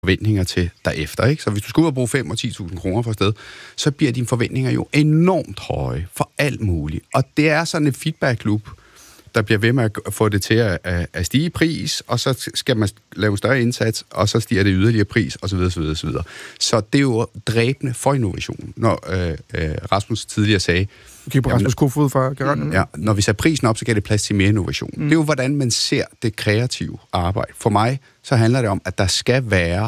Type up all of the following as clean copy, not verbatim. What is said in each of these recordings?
forventninger til derefter, ikke? Så hvis du skal ud og bruge 5 og 10.000 kroner for sted, så bliver dine forventninger jo enormt høje for alt muligt. Og det er sådan et feedback-loop, der bliver ved med at få det til at stige i pris, og så skal man lave en større indsats, og så stiger det yderligere pris, osv. osv. Så det er jo dræbende for innovation, når Rasmus tidligere sagde... Okay, på Rasmus Kofoed fra Geranium. Ja, når vi sætter prisen op, så giver det plads til mere innovation. Det er jo, hvordan man ser det kreative arbejde. For mig, så handler det om, at der skal være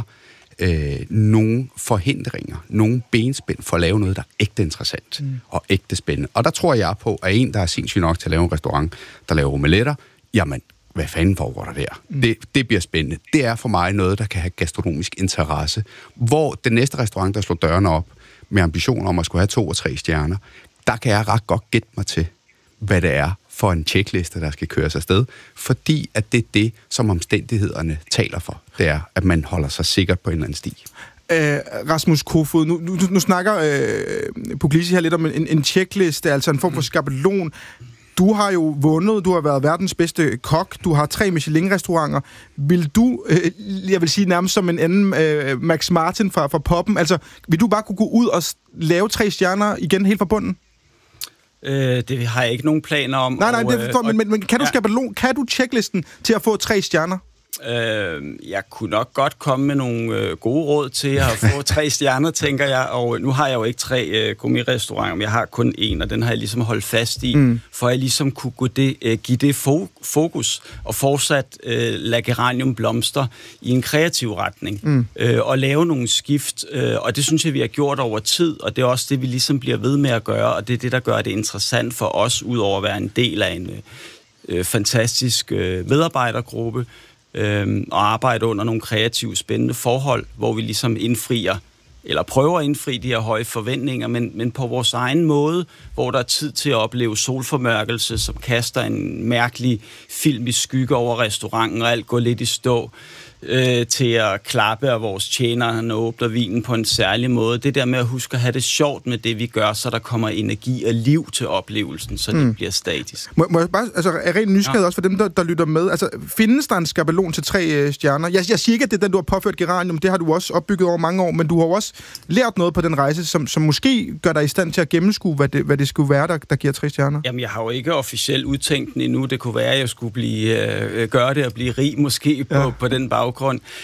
nogle forhindringer, nogle benspænd for at lave noget, der er ægte interessant og ægte spændende. Og der tror jeg på, at en, der er sindssygt nok til at lave en restaurant, der laver omeletter, jamen, hvad fanden foregår der der? Det bliver spændende. Det er for mig noget, der kan have gastronomisk interesse. Hvor den næste restaurant, der slår dørene op med ambitioner om at skulle have 2 og 3 stjerner, der kan jeg ret godt gætte mig til, hvad det er for en checkliste, der skal køres afsted, fordi at det er det, som omstændighederne taler for. Det er, at man holder sig sikkert på en eller anden sti. Rasmus Kofoed, nu snakker Puglisi her lidt om en checkliste, altså en form for skabelon. Du har jo vundet, du har været verdens bedste kok, du har 3 Michelin-restauranter. Vil du, jeg vil sige nærmest som en anden Max Martin fra Poppen, altså vil du bare kunne gå ud og lave 3 stjerner igen helt fra bunden? Det har jeg ikke nogen planer om. Nej, det forstår men kan du skabelon, kan du checklisten til at få 3 stjerner? Jeg kunne nok godt komme med nogle gode råd til at få 3 stjerner, tænker jeg, og nu har jeg jo ikke 3 gourmet-restauranter, men jeg har kun 1, og den har jeg ligesom holdt fast i, for at jeg ligesom kunne give det fokus, og fortsat lade Geranium blomster i en kreativ retning, og lave nogle skift, og det synes jeg, vi har gjort over tid, og det er også det, vi ligesom bliver ved med at gøre, og det er det, der gør det interessant for os, udover at være en del af en fantastisk medarbejdergruppe, og arbejde under nogle kreative, spændende forhold, hvor vi ligesom indfrier, eller prøver at indfri de her høje forventninger, men på vores egen måde, hvor der er tid til at opleve solformørkelse, som kaster en mærkelig film i skygge over restauranten, og alt går lidt i stå, til at klappe af vores tjenere, og åbner vinen på en særlig måde. Det der med at huske at have det sjovt med det, vi gør, så der kommer energi og liv til oplevelsen, så det bliver statisk. Må jeg bare, altså er rent nysgerrig også for dem, der lytter med, altså findes der en skabelon til 3 stjerner? Jeg siger ikke, at det er den, du har påført Geranium, det har du også opbygget over mange år, men du har også lært noget på den rejse, som måske gør dig i stand til at gennemskue, hvad det skulle være, der giver 3 stjerner. Jamen, jeg har jo ikke officielt udtænkt den endnu. Det kunne være, at jeg skulle gøre det og blive rig måske på den baggrund.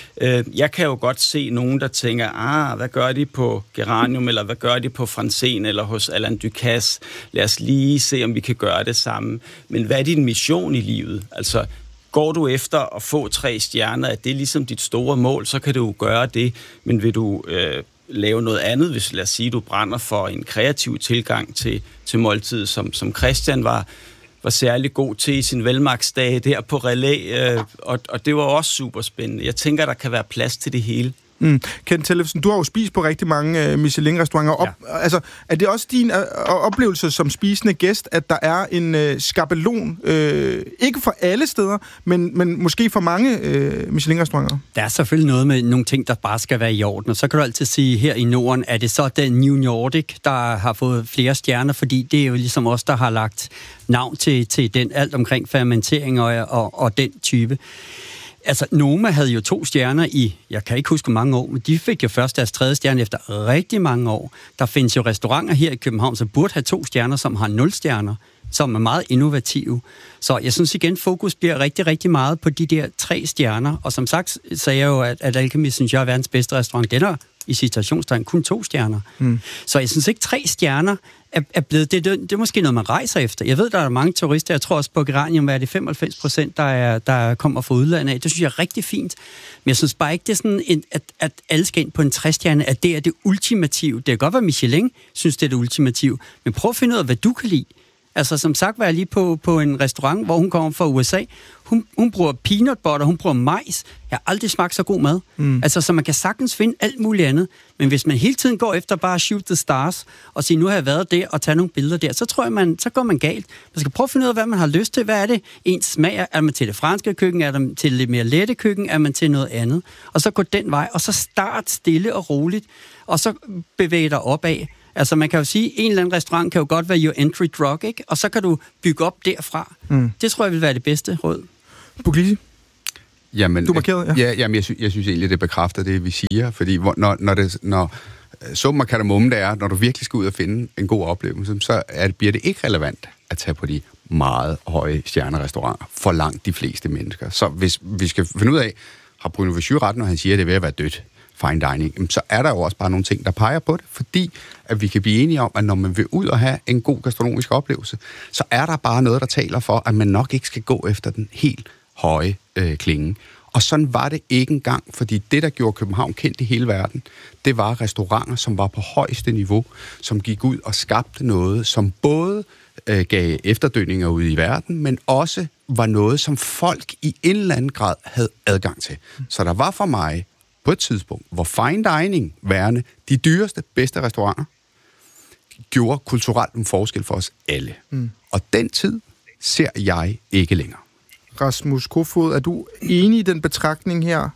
Jeg kan jo godt se nogen, der tænker, hvad gør de på Geranium, eller hvad gør de på Franzen, eller hos Alain Ducasse? Lad os lige se, om vi kan gøre det samme. Men hvad er din mission i livet? Altså, går du efter at få 3 stjerner, at det er ligesom dit store mål, så kan du jo gøre det. Men vil du lave noget andet, hvis lad os sige, du brænder for en kreativ tilgang til måltidet, som Christian var særlig god til i sin velmagtsdage der på Relæ, og det var også super spændende. Jeg tænker, der kan være plads til det hele. Kent Tellefsen, du har jo spist på rigtig mange Michelin-restauranter. Altså, er det også din oplevelse som spisende gæst, at der er en skabelon, ikke for alle steder, men måske for mange Michelin-restauranter? Der er selvfølgelig noget med nogle ting, der bare skal være i orden. Og så kan du altid sige, her i Norden, er det så den New Nordic, der har fået flere stjerner, fordi det er jo ligesom os, der har lagt navn til den, alt omkring fermentering og den type. Altså, Noma havde jo 2 stjerner i, jeg kan ikke huske hvor mange år, men de fik jo først deres 3. stjerne efter rigtig mange år. Der findes jo restauranter her i København, som burde have 2 stjerner, som har 0 stjerner, som er meget innovative. Så jeg synes igen, fokus bliver rigtig, rigtig meget på de der 3 stjerner. Og som sagt, sagde jeg jo, at Alchemy, synes jeg, er verdens bedste restaurant. Den er i citationstegn kun 2 stjerner. Så jeg synes ikke, 3 stjerner er blevet... Det er måske noget, man rejser efter. Jeg ved, der er mange turister. Jeg tror også på Geranium, er det 95%, der kommer fra udlandet af. Det synes jeg er rigtig fint. Men jeg synes bare ikke, det er sådan, at alle skal ind på en 3-stjerne, at det er det ultimative. Det kan godt være, Michelin synes, det er det ultimative. Men prøv at finde ud af, hvad du kan lide. Altså, som sagt var jeg lige på en restaurant, hvor hun kommer fra USA. Hun bruger peanut butter, hun bruger majs. Jeg har aldrig smagt så god mad. Altså, så man kan sagtens finde alt muligt andet. Men hvis man hele tiden går efter bare shoot the stars, og sige, nu har jeg været der, og tage nogle billeder der, så tror jeg, så går man galt. Man skal prøve at finde ud af, hvad man har lyst til. Hvad er det? Ens smag? Er man til det franske køkken? Er man til det mere lette køkken? Er man til noget andet? Og så gå den vej, og så start stille og roligt, og så bevæge dig opad. Altså, man kan jo sige, en eller anden restaurant kan jo godt være your entry drug, ikke? Og så kan du bygge op derfra. Det tror jeg vil være det bedste råd. Puglisi? Jamen, du markerede, ja. Jamen, jeg synes egentlig, det bekræfter det, vi siger, fordi når summen af kardemomme, det er, når du virkelig skal ud og finde en god oplevelse, så bliver det ikke relevant at tage på de meget høje stjernerestauranter for langt de fleste mennesker. Så hvis vi skal finde ud af, har Bruno Vichu ret, når han siger, at det er ved at være dødt, fine dining, så er der jo også bare nogle ting, der peger på det, fordi at vi kan blive enige om, at når man vil ud og have en god gastronomisk oplevelse, så er der bare noget, der taler for, at man nok ikke skal gå efter den helt høje klinge. Og sådan var det ikke engang, fordi det, der gjorde København kendt i hele verden, det var restauranter, som var på højeste niveau, som gik ud og skabte noget, som både gav efterdønninger ude i verden, men også var noget, som folk i en eller anden grad havde adgang til. Så der var for mig på et tidspunkt, hvor fine dining, værende de dyreste, bedste restauranter, gjorde kulturelt en forskel for os alle. Og den tid ser jeg ikke længere. Rasmus Kofoed, er du enig i den betragtning her?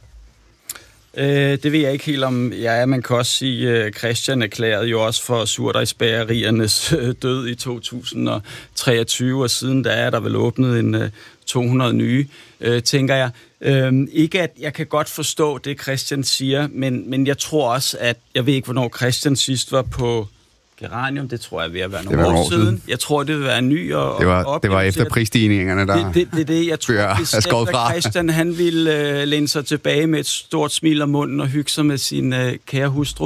Det ved jeg ikke helt om. Ja, man kan også sige, Christian erklærede jo også for surdejsbageriernes død i 2023, og siden da er der vel åbnet en 200 nye, tænker jeg. Ikke at jeg kan godt forstå det, Christian siger, men jeg tror også, at jeg ved ikke, hvornår Christian sidst var på Geranium, det tror jeg er ved at være nogle år siden. Jeg tror, det vil være en ny og det var efter prisstigningerne, der det. Jeg tror, bestemt, at Christian han ville læne sig tilbage med et stort smil om munden og hygge sig med sin kære hustru.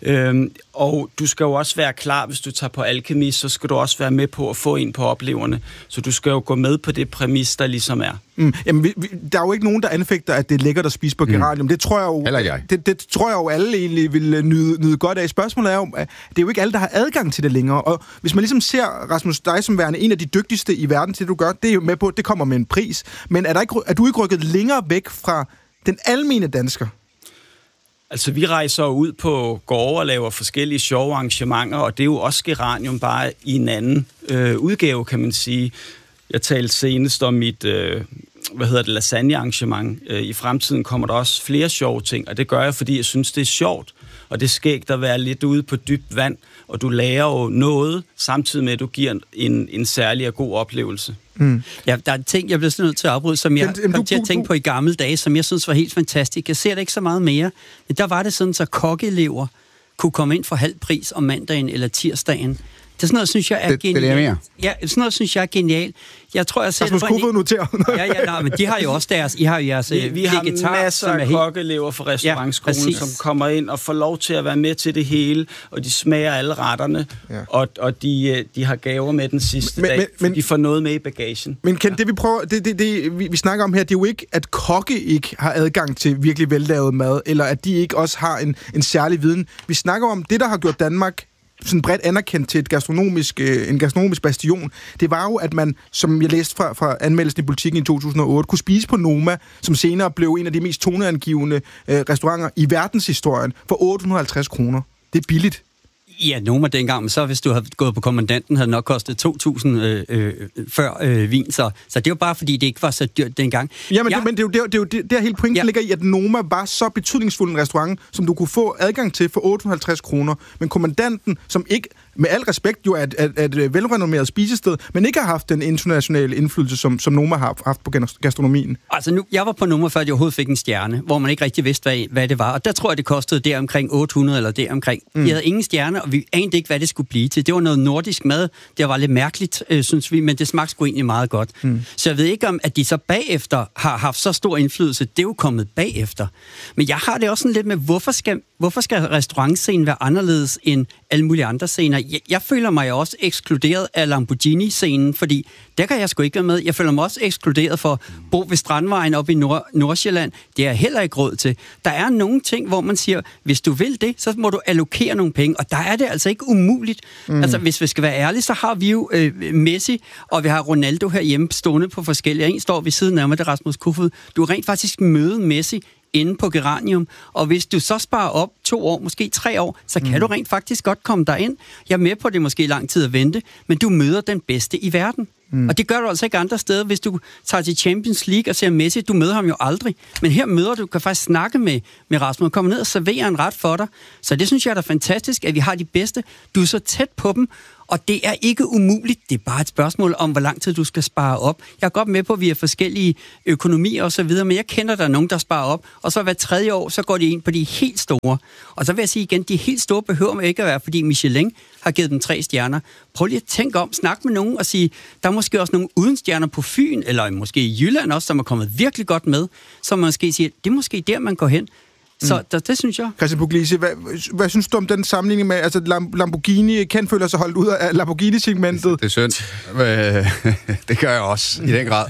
Og du skal jo også være klar, hvis du tager på Alchemy, så skal du også være med på at få en på opleverne. Så du skal jo gå med på det præmis, der ligesom er. Jamen, der er jo ikke nogen, der anfægter, at det er lækkert at spise på Geranium. Det tror jeg jo, det tror jeg jo alle egentlig vil nyde godt af. Spørgsmålet er jo, at det er jo ikke alle, der har adgang til det længere. Og hvis man ligesom ser Rasmus, dig som værende en af de dygtigste i verden til det, du gør, det er jo med på, det kommer med en pris. Men er du ikke rykket længere væk fra den almene dansker? Altså, vi rejser ud på gårde og laver forskellige sjove arrangementer, og det er jo også Geranium, bare i en anden udgave, kan man sige. Jeg talte senest om mit lasagne-arrangement. I fremtiden kommer der også flere sjove ting, og det gør jeg, fordi jeg synes, det er sjovt. Og det skal ikke være lidt ude på dybt vand, og du lærer jo noget, samtidig med, at du giver en særlig og god oplevelse. Ja, der er en ting, jeg bliver nødt til at afbryde, som jeg kom til at tænke på i gamle dage, som jeg synes var helt fantastisk. Jeg ser det ikke så meget mere, men der var det sådan, så kokkeelever kunne komme ind for halv pris om mandagen eller tirsdagen. Det er sådan noget, synes jeg er genialt. Ja, sådan noget, synes jeg er genialt. Jeg tror, jeg selv... Rasmus Kofoed noterer. Nej, men de har jo også deres... I har jo jeres vi har masser af kokkeelever fra restaurantskolen, som kommer ind og får lov til at være med til det hele, og de smager alle retterne, og de har gaver med den sidste dag, men de får noget med i bagagen. Men Ken, det vi prøver... vi snakker om her, det er jo ikke, at kokke ikke har adgang til virkelig vellavet mad, eller at de ikke også har en særlig viden. Vi snakker om det, der har gjort Danmark sådan bredt anerkendt til en gastronomisk bastion, det var jo, at man, som jeg læste fra anmeldelsen i Politikken i 2008, kunne spise på Noma, som senere blev en af de mest toneangivende restauranter i verdenshistorien, for 850 kroner. Det er billigt. Ja, Noma dengang, men så hvis du havde gået på kommandanten, havde det nok kostet 2.000 før vin, så det er jo bare fordi, det ikke var så dyrt dengang. Jamen, men det er jo der hele pointen ligger i, at Noma var så betydningsfuld en restaurant, som du kunne få adgang til for 850 kroner. Men kommandanten, som ikke, med al respekt jo, er et velrenommeret spisested, men ikke har haft den internationale indflydelse, som Noma har haft på gastronomien. Altså, jeg var på Noma, før jeg overhovedet fik en stjerne, hvor man ikke rigtig vidste, hvad det var. Og der tror jeg, det kostede deromkring 800 eller deromkring. De havde ingen stjerne, og vi anede ikke, hvad det skulle blive til. Det var noget nordisk mad. Det var lidt mærkeligt, synes vi, men det smagte sgu egentlig meget godt. Så jeg ved ikke om, at de så bagefter har haft så stor indflydelse. Det er jo kommet bagefter. Men jeg har det også sådan lidt med, hvorfor skal restaurantscenen være anderledes end alle mulige andre scener? Jeg føler mig også ekskluderet af Lamborghini-scenen, fordi der kan jeg sgu ikke være med. Jeg føler mig også ekskluderet for bo ved Strandvejen oppe i Nordsjælland. Det er heller ikke råd til. Der er nogle ting, hvor man siger, hvis du vil det, så må du allokere nogle penge, og der er det altså ikke umuligt. Altså, hvis vi skal være ærlige, så har vi jo Messi, og vi har Ronaldo herhjemme stående på forskellige. En står ved siden af mig, det er Rasmus Kofoed. Du rent faktisk møde Messi inde på Geranium, og hvis du så sparer op 2 år, måske 3 år, så kan du rent faktisk godt komme derind. Jeg er med på, det måske lang tid at vente, men du møder den bedste i verden. Og det gør du altså ikke andre steder. Hvis du tager til Champions League og ser Messi, du møder ham jo aldrig. Men her møder du, kan faktisk snakke med Rasmus, og komme ned og servere en ret for dig. Så det synes jeg er fantastisk, at vi har de bedste. Du er så tæt på dem, og det er ikke umuligt. Det er bare et spørgsmål om, hvor lang tid du skal spare op. Jeg er godt med på, at vi har forskellige økonomier og så videre, men jeg kender der nogen, der sparer op, og så hver 3. år, så går de ind på de helt store. Og så vil jeg sige igen, de helt store behøver ikke at være, fordi Michelin har givet dem 3 stjerner. Prøv lige at tænke om, snak med nogen og sige, der er måske også nogle uden stjerner på Fyn, eller måske i Jylland også, som er kommet virkelig godt med, som måske siger, det er måske der, man går hen. Så det synes jeg. Christian Puglisi, hvad synes du om den sammenligning med, altså Lamborghini, Ken føler sig holdt ud af Lamborghini-segmentet? Det er synd. Det gør jeg også, i den grad.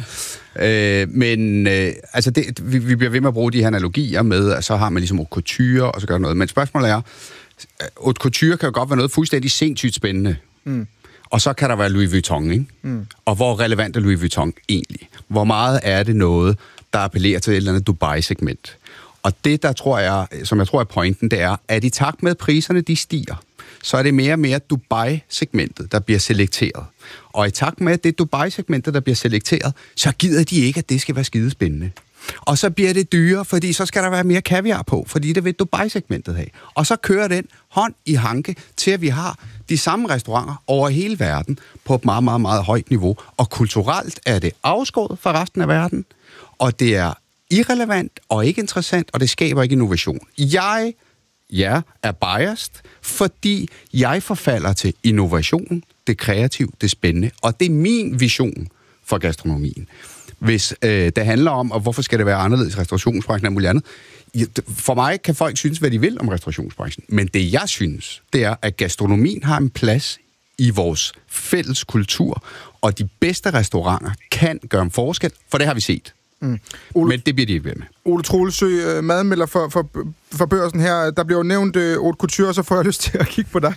Men vi bliver ved med at bruge de her analogier med, at så har man ligesom haute couture, og så gør noget. Men spørgsmålet er, haute couture kan jo godt være noget fuldstændig sindssygt spændende. Og så kan der være Louis Vuitton, ikke? Og hvor relevant er Louis Vuitton egentlig? Hvor meget er det noget, der appellerer til et eller andet Dubai-segment? Og det, som jeg tror er pointen, det er, at i takt med, at priserne de stiger, så er det mere og mere Dubai-segmentet, der bliver selekteret. Og i takt med, at det er Dubai-segmentet, der bliver selekteret, så gider de ikke, at det skal være skidespændende. Og så bliver det dyrere, fordi så skal der være mere kaviar på, fordi det vil Dubai-segmentet have. Og så kører den hånd i hanke til, at vi har de samme restauranter over hele verden på et meget, meget, meget højt niveau. Og kulturelt er det afskåret fra resten af verden, og det er irrelevant og ikke interessant, og det skaber ikke innovation. Jeg er biased, fordi jeg forfalder til innovation, det kreative, det spændende, og det er min vision for gastronomien. Hvis det handler om, og hvorfor skal det være anderledes i restaurationsbranchen og muligt andet, for mig kan folk synes, hvad de vil om restaurationsbranchen, men det jeg synes, det er, at gastronomien har en plads i vores fælles kultur, og de bedste restauranter kan gøre en forskel, for det har vi set. Men det bliver de ikke ved med. Ole Troelsø, madmelder for Børsen her. Der bliver jo nævnt haute couture, så får jeg lyst til at kigge på dig.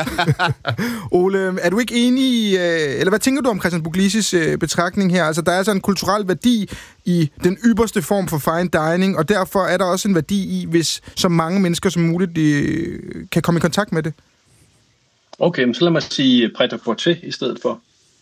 Ole, er du ikke enig i, eller hvad tænker du om Christian Puglisis betragtning her? Altså, der er altså en kulturel værdi i den ypperste form for fine dining, og derfor er der også en værdi i, hvis så mange mennesker som muligt kan komme i kontakt med det. Okay, men så lad mig sige prêt-à-porter i stedet for.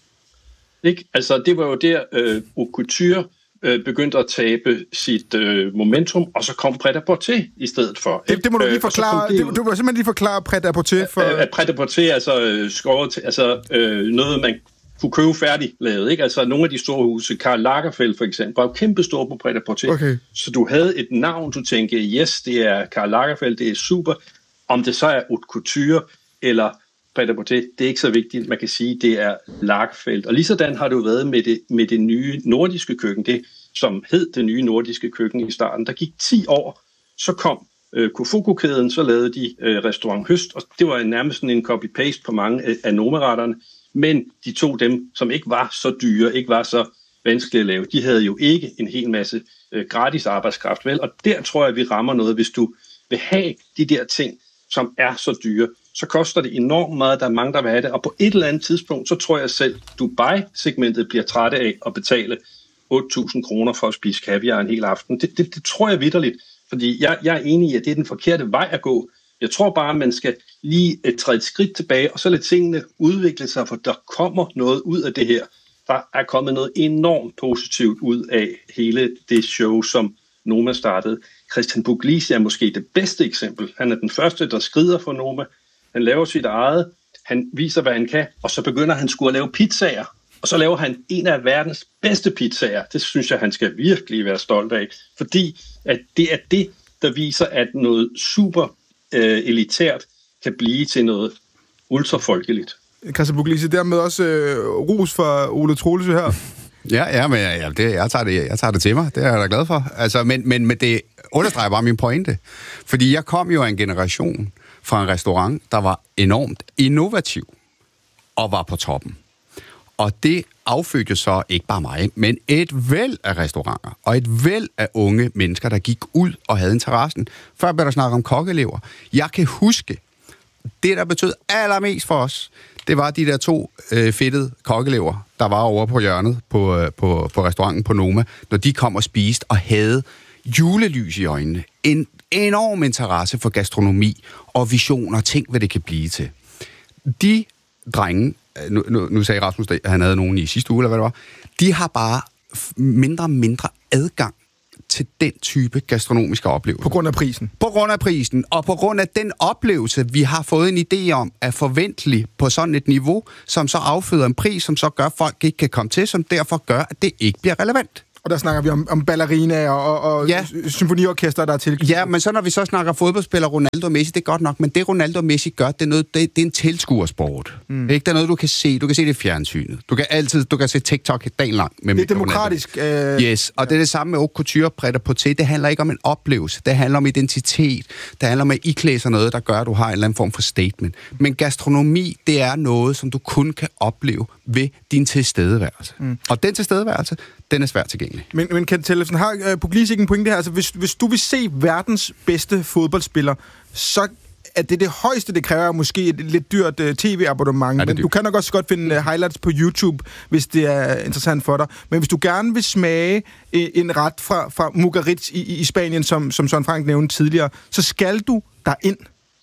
Ikke? Altså, det var jo der haute couture begyndte at tabe sit momentum, og så kom prêt-à-porter i stedet for. Det må du lige forklare. Du må simpelthen lige forklare prêt-à-porter for... Prêt-à-porter er altså skåret til, noget, man kunne købe færdiglavet, ikke? Altså nogle af de store huse, Karl Lagerfeld for eksempel, var jo kæmpe store på prêt-à-porter. Okay. Så du havde et navn, du tænkte, yes, det er Karl Lagerfeld, det er super. Om det så er haute couture eller prêt-à-porter, det er ikke så vigtigt. Man kan sige, det er Lagerfeld. Og lige sådan har det jo været med det nye nordiske køkken, det som hed det nye nordiske køkken i starten. Der gik 10 år, så kom Kofuku-kæden, så lavede de restaurant Høst, og det var nærmest sådan en copy-paste på mange af Noma-retterne, men de tog dem, som ikke var så dyre, ikke var så vanskelige at lave, de havde jo ikke en hel masse gratis arbejdskraft, vel? Og der tror jeg, vi rammer noget, hvis du vil have de der ting, som er så dyre, så koster det enormt meget, der er mange, der vil have det, og på et eller andet tidspunkt, så tror jeg selv, Dubai-segmentet bliver træt af at betale 8.000 kroner for at spise kaviar en hel aften. Det tror jeg vitterligt, fordi jeg er enig i, at det er den forkerte vej at gå. Jeg tror bare, at man skal lige træde et skridt tilbage, og så lade tingene udvikle sig, for der kommer noget ud af det her. Der er kommet noget enormt positivt ud af hele det show, som Noma startede. Christian Puglisi er måske det bedste eksempel. Han er den første, der skrider for Noma. Han laver sit eget, han viser, hvad han kan, og så begynder han sgu at lave pizzaer. Og så laver han en af verdens bedste pizzaer. Det synes jeg, han skal virkelig være stolt af. Fordi at det er det, der viser, at noget super elitært kan blive til noget ultrafolkeligt. Christian Puglisi, dermed også ros for Ole Troelsø her. Men jeg tager det til mig. Det er jeg da glad for. Altså, men det understreger bare min pointe. Fordi jeg kom jo af en generation fra en restaurant, der var enormt innovativ og var på toppen. Og det affødte så ikke bare mig, men et væld af restauranter og et væld af unge mennesker, der gik ud og havde interessen. Før blev der snakket om kokkeelever. Jeg kan huske, det der betød allermest for os, det var de der 2 fedtede kokkeelever, der var over på hjørnet på restauranten på Noma, når de kom og spiste og havde julelys i øjnene. En enorm interesse for gastronomi og visioner, tænk hvad det kan blive til. De drenge nu sagde Rasmus, at han havde nogen i sidste uge, eller hvad det var, de har bare mindre adgang til den type gastronomiske oplevelse. På grund af prisen? På grund af prisen, og på grund af den oplevelse, vi har fået en idé om, er forventelig på sådan et niveau, som så afføder en pris, som så gør, at folk ikke kan komme til, som derfor gør, at det ikke bliver relevant. Og der snakker vi om ballerinaer og symfoniorkester, der er til. Ja, men så når vi så snakker fodboldspiller Ronaldo og Messi, det er godt nok, men det Ronaldo og Messi gør, det er en tilskuersport. Ikke? Det er noget, du kan se. Du kan se det i fjernsynet. Du kan se TikTok dagen lang. Med det er demokratisk. Yes, og det er det samme med haute couture, pret à porter. Det handler ikke om en oplevelse. Det handler om identitet. Det handler om at iklæde sig noget, der gør, at du har en eller anden form for statement. Men gastronomi, det er noget, som du kun kan opleve ved din tilstedeværelse. Og den tilstedeværelse, den er svært tilgængelig. Men Kent Tellefsen, har Puglisi ikke en pointe her? Altså, hvis du vil se verdens bedste fodboldspiller, så er det højeste, det kræver måske et lidt dyrt tv-abonnement. Men du kan nok også godt finde highlights på YouTube, hvis det er interessant for dig. Men hvis du gerne vil smage en ret fra Mugaritz i Spanien, som Søren Frank nævnte tidligere, så skal du derind.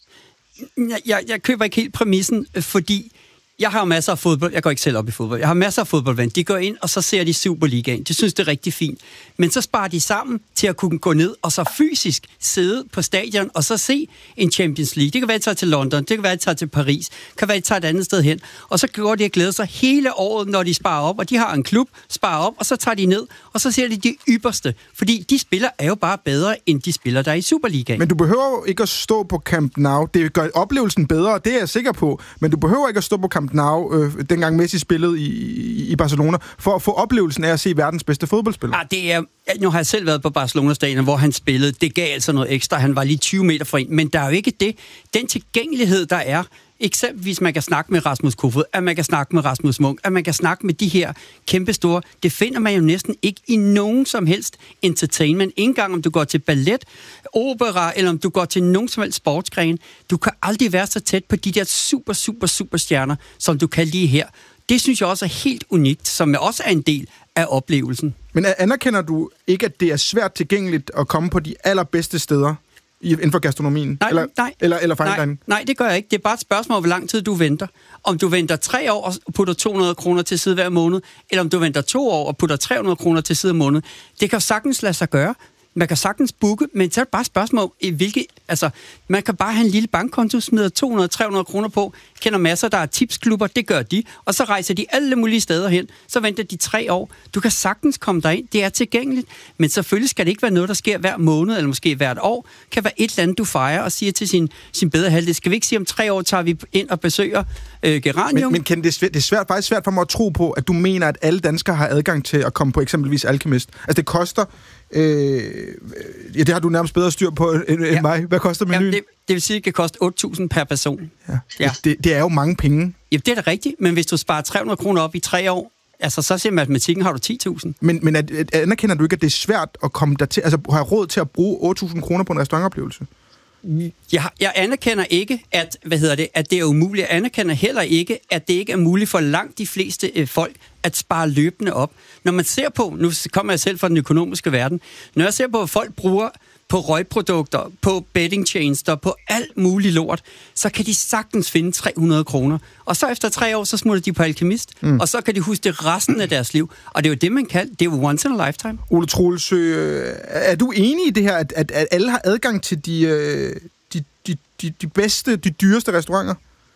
Jeg køber ikke helt præmissen, fordi jeg har jo masser af fodbold. Jeg går ikke selv op i fodbold. Jeg har masser af fodboldvenner. De går ind, og så ser de Superligaen. De synes, det er rigtig fint. Men så sparer de sammen til at kunne gå ned og så fysisk sidde på stadion og så se en Champions League. Det kan være, at de tager til London. Det kan være, at de tager til Paris. Det kan være, at de tager et andet sted hen. Og så går de og glæder sig hele året, når de sparer op. Og de har en klub, sparer op, og så tager de ned. Og så ser de ypperste. Fordi de spillere er jo bare bedre, end de spillere, der er i Superligaen. Men du behøver jo ikke at stå på Camp Nou. Det gør oplevelsen bedre, det er jeg sikker på. Men du behøver ikke at stå på Camp Nou, dengang Messi spillede i Barcelona, for at få oplevelsen af at se verdens bedste fodboldspiller. Nu har jeg selv været på Barcelona-stadion, hvor han spillede. Det gav altså noget ekstra. Han var lige 20 meter fra en. Men der er jo ikke det. Den tilgængelighed, der er, eksempelvis man kan snakke med Rasmus Kofoed, at man kan snakke med Rasmus Munch, at man kan snakke med de her kæmpestore, det finder man jo næsten ikke i nogen som helst entertainment. Ingen gang om du går til ballet, opera, eller om du går til nogen som helst sportsgren. Du kan aldrig være så tæt på de der super stjerner, som du kan lige her. Det synes jeg også er helt unikt, som også er en del af oplevelsen. Men anerkender du ikke, at det er svært tilgængeligt at komme på de allerbedste steder inden for gastronomien? Nej, det gør jeg ikke. Det er bare et spørgsmål, hvor lang tid du venter. Om du venter 3 år og putter 200 kroner til side hver måned, eller om du venter 2 år og putter 300 kroner til side hver måned. Det kan sagtens lade sig gøre. Man kan sagtens booke, men så er det bare et spørgsmål, man kan bare have en lille bankkonto, smider 200-300 kroner på, kender masser, der er tipsklubber, det gør de, og så rejser de alle mulige steder hen, så venter de 3 år. Du kan sagtens komme derind, det er tilgængeligt, men selvfølgelig skal det ikke være noget, der sker hver måned, eller måske hvert år. Det kan være et eller andet, du fejrer og siger til sin bedre halvdel. Skal vi ikke sige, om 3 år tager vi ind og besøger Geranium? Men Ken, det er faktisk svært for mig at tro på, at du mener, at alle danskere har adgang til at komme på eksempelvis Alchemist. Altså det koster... det har du nærmest bedre styr på end mig. Hvad koster menuen? Det vil sige, at det kan koste 8.000 per person. Ja. Det er jo mange penge. Ja, det er da rigtigt, men hvis du sparer 300 kroner op i 3 år, så siger matematikken, har du 10.000. Men anerkender du ikke, at det er svært at komme der til, altså have råd til at bruge 8.000 kroner på en restaurantoplevelse? Jeg anerkender ikke, at det er umuligt. Jeg anerkender heller ikke, at det ikke er muligt for langt de fleste folk at spare løbende op. Når man ser på, nu kommer jeg selv fra den økonomiske verden, når jeg ser på, hvad folk bruger på røgprodukter, på bettingtjenester, på alt muligt lort, så kan de sagtens finde 300 kroner. Og så efter 3 år, så smutter de på Alchemist, og så kan de huske det resten af deres liv. Og det er jo det, man kan. Det er jo once in a lifetime. Ole Troelsø, er du enig i det her, at alle har adgang til de bedste, de dyreste restauranter?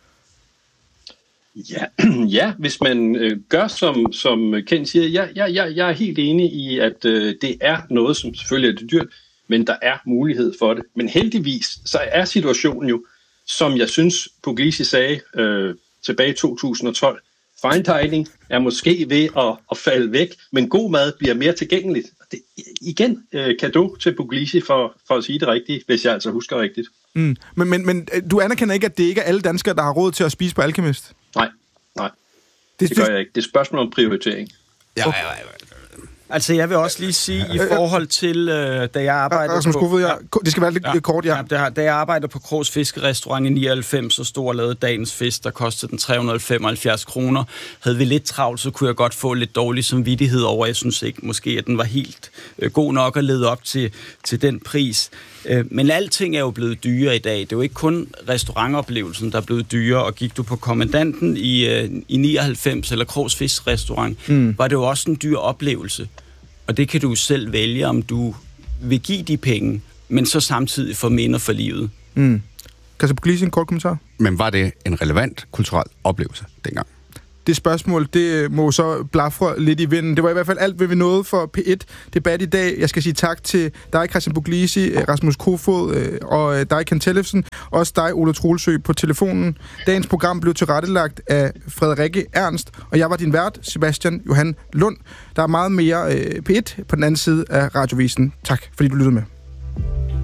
Ja, hvis man gør, som Ken siger, jeg er helt enig i, at det er noget, som selvfølgelig er det dyrt, men der er mulighed for det. Men heldigvis, så er situationen jo, som jeg synes, Puglisi sagde tilbage i 2012, fine dining er måske ved at falde væk, men god mad bliver mere tilgængeligt. Det, igen, cadeau til Puglisi for at sige det rigtigt, hvis jeg altså husker rigtigt. Men du anerkender ikke, at det ikke er alle danskere, der har råd til at spise på Alchemist? Nej. Det gør jeg ikke. Det er et spørgsmål om prioritering. Altså, jeg vil også lige sige, i forhold til, da jeg arbejdede på... Det skal være lidt kort, ja. Da jeg arbejdede på Krogs Fiskerestaurant i 99, så stod og lavede dagens fisk, der kostede den 375 kroner. Havde vi lidt travlt, så kunne jeg godt få lidt dårlig samvittighed over. Jeg synes ikke måske, at den var helt god nok at lede op til den pris. Men alting er jo blevet dyrere i dag. Det er jo ikke kun restaurantoplevelsen, der er blevet dyrere. Og gik du på Kommandanten i 99, eller Krogs Fiskerestaurant, var det jo også en dyr oplevelse. Og det kan du selv vælge, om du vil give de penge, men så samtidig få minder for livet. Kasper Puglisi, en kort kommentar? Men var det en relevant kulturel oplevelse dengang? Det spørgsmål, det må så blafre lidt i vinden. Det var i hvert fald alt, hvad vi nåede for P1-debat i dag. Jeg skal sige tak til dig, Christian Puglisi, Rasmus Kofoed og dig, Ken Tellefsen. Også dig, Ole Troelsø, på telefonen. Dagens program blev tilrettelagt af Frederikke Ernst, og jeg var din vært, Sebastian Johan Lund. Der er meget mere P1 på den anden side af radiovisen. Tak, fordi du lyttede med.